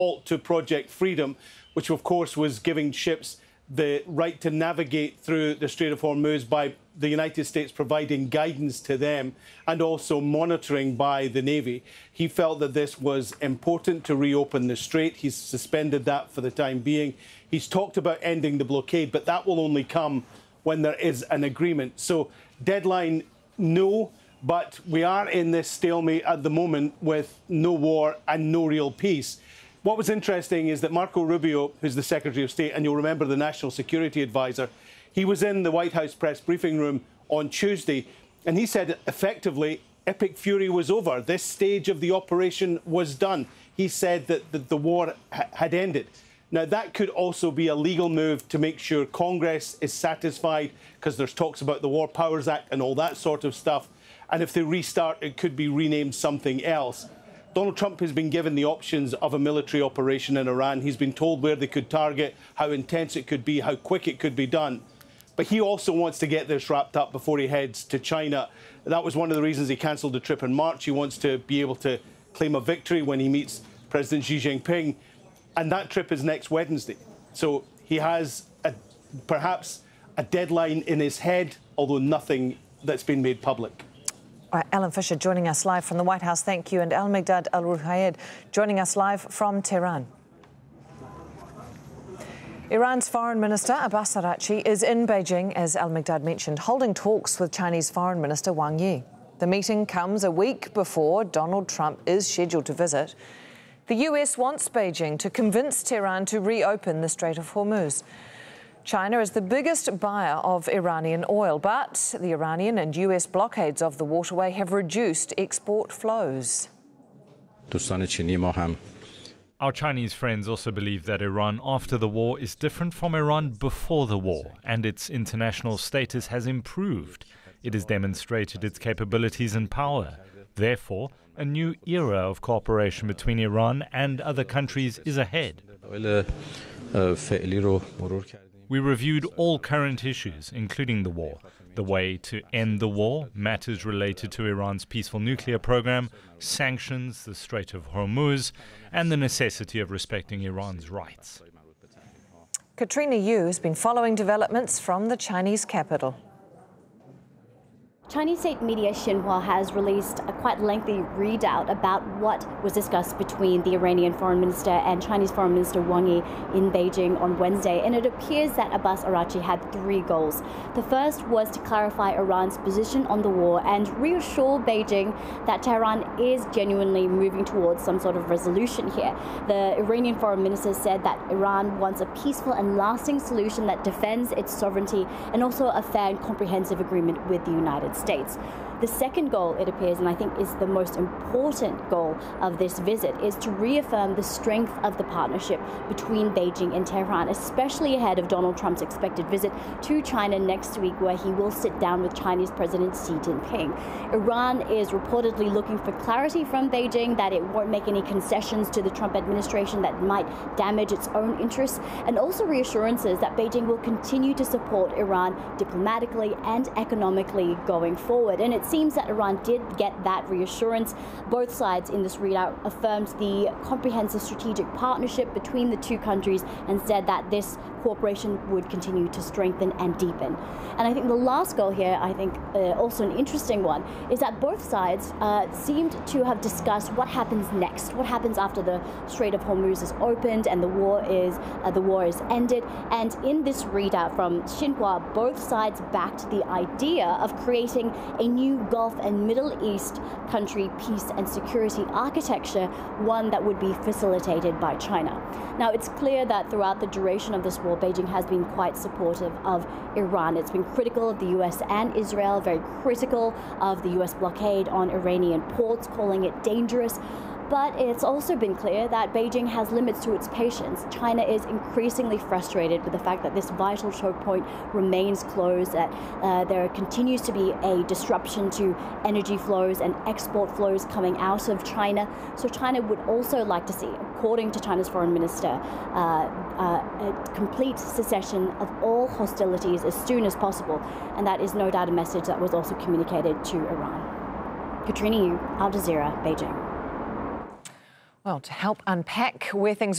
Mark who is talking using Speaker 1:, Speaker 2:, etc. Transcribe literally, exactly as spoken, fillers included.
Speaker 1: halt to Project Freedom, which of course was giving ships the right to navigate through the Strait of Hormuz by the United States providing guidance to them and also monitoring by the Navy. He felt that this was important to reopen the strait. He's suspended that for the time being. He's talked about ending the blockade, but that will only come when there is an agreement. So deadline, no, but we are in this stalemate at the moment with no war and no real peace. What was interesting is that Marco Rubio, who's the Secretary of State, and you'll remember the National Security Advisor, he was in the White House press briefing room on Tuesday, and he said effectively Epic Fury was over. This stage of the operation was done. He said that the, the war ha had ended. Now, that could also be a legal move to make sure Congress is satisfied, because there's talks about the War Powers Act and all that sort of stuff. And if they restart, it could be renamed something else. Donald Trump has been given the options of a military operation in Iran. He's been told where they could target, how intense it could be, how quick it could be done. But he also wants to get this wrapped up before he heads to China. That was one of the reasons he cancelled the trip in March. He wants to be able to claim a victory when he meets President Xi Jinping. And that trip is next Wednesday. So he has a, perhaps a deadline in his head, although nothing that's been made public.
Speaker 2: All right, Alan Fisher joining us live from the White House. Thank you. And Al-Migdad Al-Ruhayed joining us live from Tehran. Iran's Foreign Minister Abbas Araghchi is in Beijing, as Al-Migdad mentioned, holding talks with Chinese Foreign Minister Wang Yi. The meeting comes a week before Donald Trump is scheduled to visit. The U S wants Beijing to convince Tehran to reopen the Strait of Hormuz. China is the biggest buyer of Iranian oil, but the Iranian and U S blockades of the waterway have reduced export flows.
Speaker 3: Our Chinese friends also believe that Iran after the war is different from Iran before the war, and its international status has improved. It has demonstrated its capabilities and power. Therefore, a new era of cooperation between Iran and other countries is ahead. We reviewed all current issues, including the war, the way to end the war, matters related to Iran's peaceful nuclear program, sanctions, the Strait of Hormuz, and the necessity of respecting Iran's rights.
Speaker 2: Katrina Yu has been following developments from the Chinese capital.
Speaker 4: Chinese state media Xinhua has released a quite lengthy readout about what was discussed between the Iranian Foreign Minister and Chinese Foreign Minister Wang Yi in Beijing on Wednesday, and it appears that Abbas Araghchi had three goals. The first was to clarify Iran's position on the war and reassure Beijing that Tehran is genuinely moving towards some sort of resolution here. The Iranian Foreign Minister said that Iran wants a peaceful and lasting solution that defends its sovereignty and also a fair and comprehensive agreement with the United States. States. The second goal, it appears, and I think is the most important goal of this visit, is to reaffirm the strength of the partnership between Beijing and Tehran, especially ahead of Donald Trump's expected visit to China next week, where he will sit down with Chinese President Xi Jinping. Iran is reportedly looking for clarity from Beijing that it won't make any concessions to the Trump administration that might damage its own interests, and also reassurances that Beijing will continue to support Iran diplomatically and economically going forward. And it's seems that Iran did get that reassurance. Both sides in this readout affirmed the comprehensive strategic partnership between the two countries and said that this cooperation would continue to strengthen and deepen. And I think the last goal here, I think uh, also an interesting one, is that both sides uh, seemed to have discussed what happens next, what happens after the Strait of Hormuz is opened and the war is uh, the war is ended. And in this readout from Xinhua, both sides backed the idea of creating a new Gulf and Middle East country peace and security architecture, one that would be facilitated by China. Now, it's clear that throughout the duration of this war, Beijing has been quite supportive of Iran. It's been critical of the U S and Israel, very critical of the U S blockade on Iranian ports, calling it dangerous. But it's also been clear that Beijing has limits to its patience. China is increasingly frustrated with the fact that this vital choke point remains closed, that uh, there continues to be a disruption to energy flows and export flows coming out of China. So China would also like to see, according to China's foreign minister, uh, uh, a complete cessation of all hostilities as soon as possible. And that is no doubt a message that was also communicated to Iran. Katrina Yu, Al Jazeera, Beijing.
Speaker 2: Well, to help unpack where things